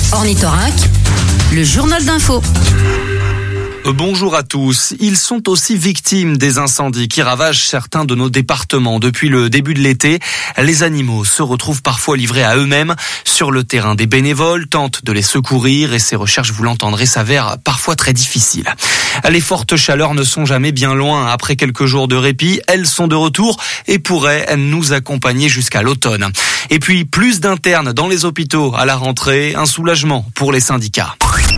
Ornithorynque, le journal d'info. Bonjour à tous. Ils sont aussi victimes des incendies qui ravagent certains de nos départements. Depuis le début de l'été, les animaux se retrouvent parfois livrés à eux-mêmes sur le terrain. Des bénévoles tentent de les secourir et ces recherches, vous l'entendrez, s'avèrent parfois très difficiles. Les fortes chaleurs ne sont jamais bien loin. Après quelques jours de répit, elles sont de retour et pourraient nous accompagner jusqu'à l'automne. Et puis, plus d'internes dans les hôpitaux à la rentrée, un soulagement pour les syndicats.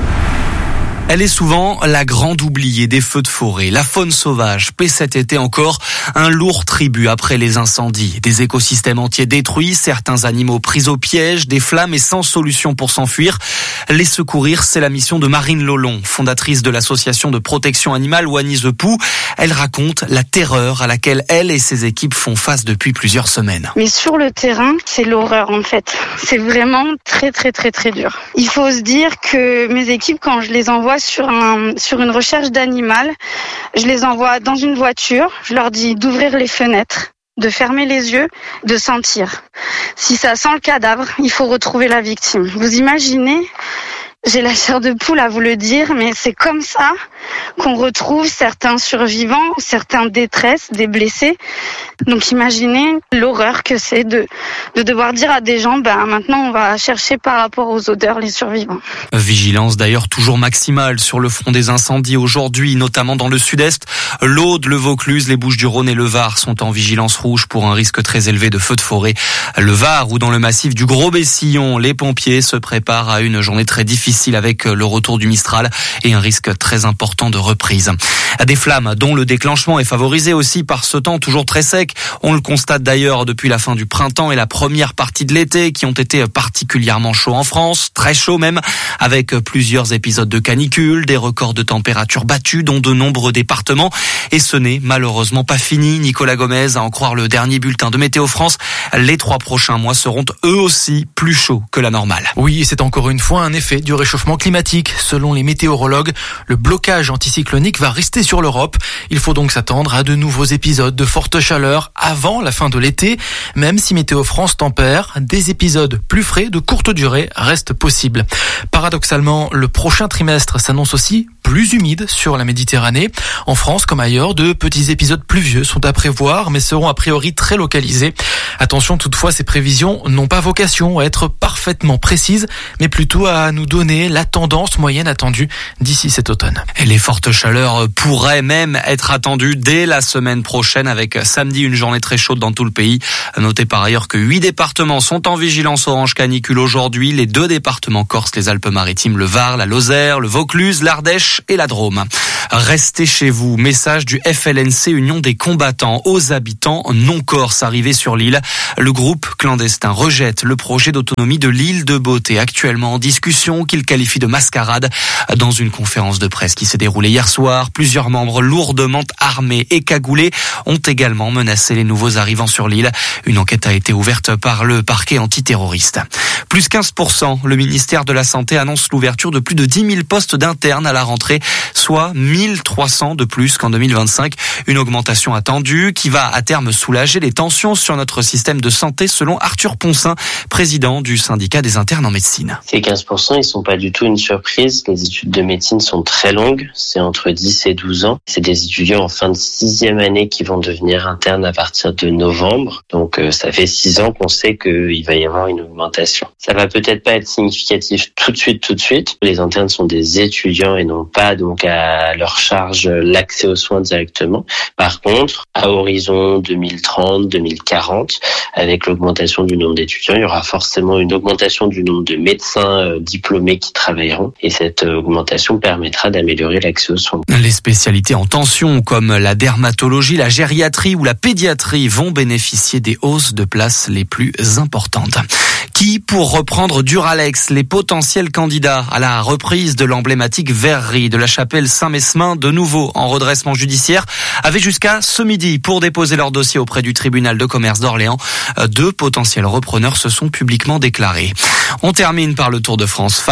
Elle est souvent la grande oubliée des feux de forêt. La faune sauvage paie cet été encore un lourd tribut après les incendies. Des écosystèmes entiers détruits, certains animaux pris au piège, des flammes et sans solution pour s'enfuir. Les secourir, c'est la mission de Marine Lolon, fondatrice de l'association de protection animale Wany the Pooh. Elle raconte la terreur à laquelle elle et ses équipes font face depuis plusieurs semaines. Mais sur le terrain, c'est l'horreur en fait. C'est vraiment très dur. Il faut se dire que mes équipes, quand je les envoie sur une recherche d'animal, je les envoie dans une voiture, je leur dis d'ouvrir les fenêtres, de fermer les yeux, de sentir. Si ça sent le cadavre, il faut retrouver la victime. Vous imaginez, j'ai la chair de poule à vous le dire, mais c'est comme ça qu'on retrouve certains survivants, certains détresses, des blessés. Donc imaginez l'horreur que c'est de devoir dire à des gens, maintenant on va chercher par rapport aux odeurs les survivants. Vigilance d'ailleurs toujours maximale sur le front des incendies aujourd'hui, notamment dans le sud-est. L'Aude, le Vaucluse, les Bouches-du-Rhône et le Var sont en vigilance rouge pour un risque très élevé de feux de forêt. Le Var ou dans le massif du Gros-Bessillon, les pompiers se préparent à une journée très difficile avec le retour du Mistral et un risque très important de reprise. Des flammes dont le déclenchement est favorisé aussi par ce temps toujours très sec. On le constate d'ailleurs depuis la fin du printemps et la première partie de l'été qui ont été particulièrement chauds en France, très chauds même, avec plusieurs épisodes de canicule, des records de température battus dans de nombreux départements. Et ce n'est malheureusement pas fini. Nicolas Gomez, à en croire le dernier bulletin de Météo France, les 3 prochains mois seront eux aussi plus chauds que la normale. Oui, c'est encore une fois un effet du réchauffement climatique. Selon les météorologues, le blocage anticyclonique va rester sur l'Europe. Il faut donc s'attendre à de nouveaux épisodes de forte chaleur avant la fin de l'été. Même si Météo France tempère, des épisodes plus frais de courte durée restent possibles. Paradoxalement, le prochain trimestre s'annonce aussi plus humide sur la Méditerranée. En France comme ailleurs, de petits épisodes pluvieux sont à prévoir, mais seront a priori très localisés. Attention toutefois, ces prévisions n'ont pas vocation à être parfaitement précises, mais plutôt à nous donner la tendance moyenne attendue d'ici cet automne. Et les fortes chaleurs pourraient même être attendues dès la semaine prochaine avec samedi une journée très chaude dans tout le pays. Notez par ailleurs que 8 départements sont en vigilance orange canicule aujourd'hui. Les 2 départements corses, les Alpes-Maritimes, le Var, la Lozère, le Vaucluse, l'Ardèche et la Drôme. Restez chez vous. Message du FLNC Union des combattants aux habitants non corses arrivés sur l'île. Le groupe clandestin rejette le projet d'autonomie de l'île de Beauté, actuellement en discussion, qu'il qualifie de mascarade. Dans une conférence de presse qui s'est déroulée hier soir, plusieurs membres lourdement armés et cagoulés ont également menacé les nouveaux arrivants sur l'île. Une enquête a été ouverte par le parquet antiterroriste. Plus 15%, le ministère de la Santé annonce l'ouverture de plus de 10 000 postes d'internes à la rentrée, soit 1300 de plus qu'en 2025. Une augmentation attendue qui va à terme soulager les tensions sur notre système de santé, selon Arthur Poncin, président du syndicat des internes en médecine. Ces 15%, ils sont pas du tout une surprise. Les études de médecine sont très longues, c'est entre 10 et 12 ans. C'est des étudiants en fin de 6e année qui vont devenir internes à partir de novembre. Donc ça fait 6 ans qu'on sait qu'il va y avoir une augmentation. Ça va peut-être pas être significatif tout de suite. Les internes sont des étudiants et n'ont pas donc à leur charge l'accès aux soins directement. Par contre, à horizon 2030, 2040, avec l'augmentation du nombre d'étudiants, il y aura forcément une augmentation du nombre de médecins diplômés qui travailleront et cette augmentation permettra d'améliorer l'accès aux soins. Les spécialités en tension comme la dermatologie, la gériatrie ou la pédiatrie vont bénéficier des hausses de places les plus importantes. Qui, pour reprendre Duralex, les potentiels candidats à la reprise de l'emblématique verrerie de la chapelle Saint-Mesmin, de nouveau en redressement judiciaire, avaient jusqu'à ce midi pour déposer leur dossier auprès du tribunal de commerce d'Orléans. 2 potentiels repreneurs se sont publiquement déclarés. On termine par le Tour de France Femmes.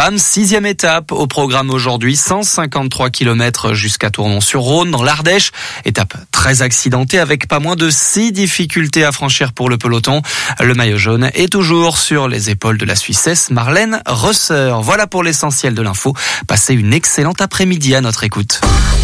programme. 6e étape au programme aujourd'hui, 153 km jusqu'à Tournon-sur-Rhône dans l'Ardèche. Étape très accidentée avec pas moins de 6 difficultés à franchir pour le peloton. Le maillot jaune est toujours sur les épaules de la Suissesse Marlène Rösser. Voilà pour l'essentiel de l'info. Passez une excellente après-midi à notre écoute.